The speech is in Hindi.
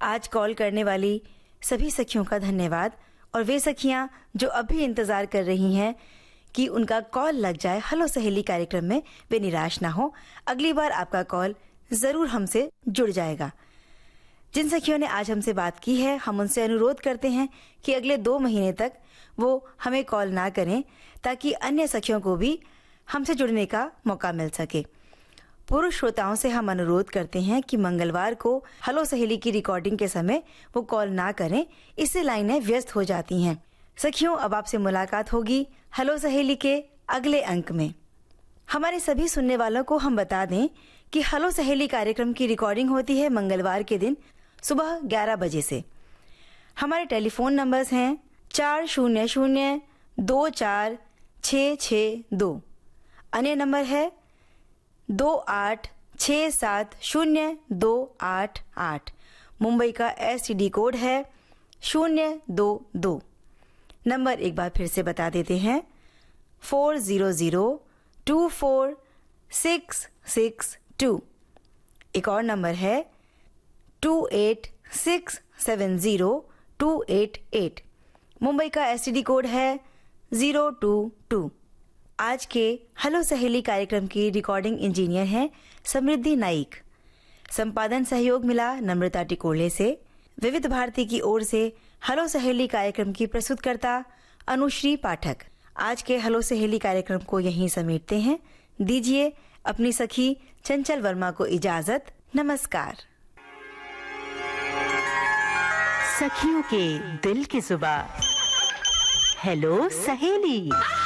आज कॉल करने वाली सभी सखियों का धन्यवाद। और वे सखियां जो अभी इंतजार कर रही हैं कि उनका कॉल लग जाए हेलो सहेली कार्यक्रम में, वे निराश ना हो। अगली बार आपका कॉल जरूर हमसे जुड़ जाएगा। जिन सखियों ने आज हमसे बात की है, हम उनसे अनुरोध करते हैं कि अगले 2 महीने तक वो हमें कॉल ना करें, ताकि अन्य सखियों को भी हमसे जुड़ने का मौका मिल सके। पुरुष श्रोताओं से हम अनुरोध करते हैं कि मंगलवार को हेलो सहेली की रिकॉर्डिंग के समय वो कॉल ना करें, इससे लाइनें व्यस्त हो जाती हैं। सखियों, अब आपसे मुलाकात होगी हेलो सहेली के अगले अंक में। हमारे सभी सुनने वालों को हम बता दें कि हेलो सहेली कार्यक्रम की रिकॉर्डिंग होती है मंगलवार के दिन सुबह 11 बजे से। हमारे टेलीफोन नंबर्स हैं 40024662। अन्य नंबर है 28670288। मुंबई का STD कोड है 022। नंबर एक बार फिर से बता देते हैं 40024662। एक और नंबर है 28670288। मुंबई का STD कोड है 022। आज के हेलो सहेली कार्यक्रम की रिकॉर्डिंग इंजीनियर हैं समृद्धि नाइक। संपादन सहयोग मिला नम्रता टिकोले से। विविध भारती की ओर से हेलो सहेली कार्यक्रम की प्रस्तुतकर्ता अनुश्री पाठक। आज के हेलो सहेली कार्यक्रम को यहीं समेटते हैं। दीजिए अपनी सखी चंचल वर्मा को इजाजत। नमस्कार। सखियों के दिल की जुबान हेलो सहेली।